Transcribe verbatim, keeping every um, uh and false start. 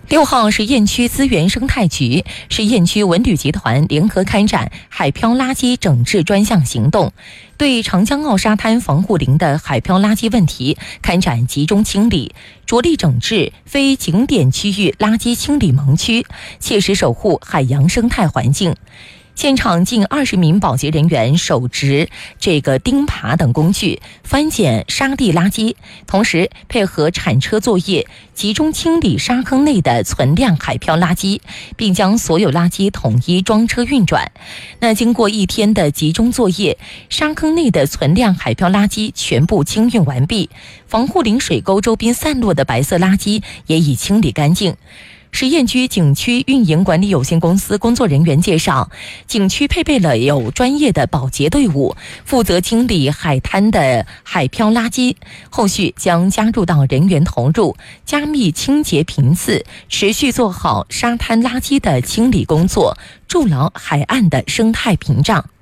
六号是雁区资源生态局、是雁区文旅集团联合开展海漂垃圾整治专项行动，对长江澳沙滩防护林的海漂垃圾问题开展集中清理，着力整治非景点区域垃圾清理盲区，切实守护海洋生态环境。现场近二十名保洁人员手执这个钉耙等工具翻捡沙地垃圾，同时配合铲车作业，集中清理沙坑内的存量海漂垃圾，并将所有垃圾统一装车运转。那经过一天的集中作业，沙坑内的存量海漂垃圾全部清运完毕，防护林水沟周边散落的白色垃圾也已清理干净。是雁区景区运营管理有限公司工作人员介绍，景区配备了有专业的保洁队伍，负责清理海滩的海漂垃圾，后续将加入到人员投入，加密清洁频次，持续做好沙滩垃圾的清理工作，筑牢海岸的生态屏障。